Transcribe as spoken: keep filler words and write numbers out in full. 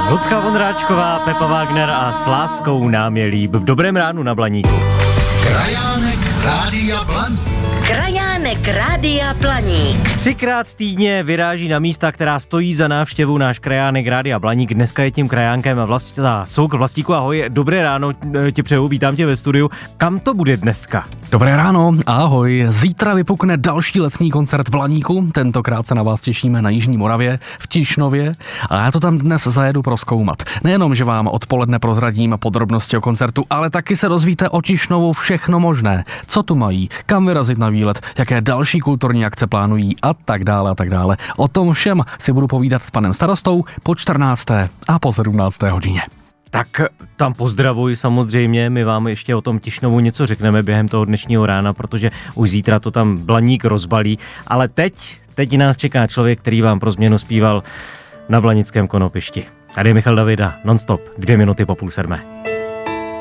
Lucka Vondráčková, Pepa Wagner a S láskou nám je líp v Dobrém ránu na Blaníku. Krajánek Rádia Blaník. Krajánek Rádia Blaník. Třikrát týdně vyráží na místa, která stojí za návštěvu náš krajánek Rádia Blaník. Dneska je tím krajánkem Vlast... Souk. Vlastíku, ahoj, dobré ráno, tě přeju, vítám tě ve studiu. Kam to bude dneska? Dobré ráno, ahoj. Zítra vypukne další letní koncert v Blaníku. Tentokrát se na vás těšíme na Jižní Moravě, v Tišnově. A já to tam dnes zajedu prozkoumat. Nejenom, že vám odpoledne prozradím podrobnosti o koncertu, ale taky se dozvíte o Tišnovu všechno možné. Co tu mají, kam vyrazit na výlet, jaké další kulturní akce plánují a tak dále a tak dále. O tom všem si budu povídat s panem starostou po čtrnácté a po sedmnácté hodině. Tak tam pozdravuj samozřejmě, my vám ještě o tom Tišnovu něco řekneme během toho dnešního rána, protože už zítra to tam Blaník rozbalí, ale teď, teď nás čeká člověk, který vám pro změnu zpíval na Blanickém Konopišti. Tady je Michal Davida, non-stop, dvě minuty po půl sedmé.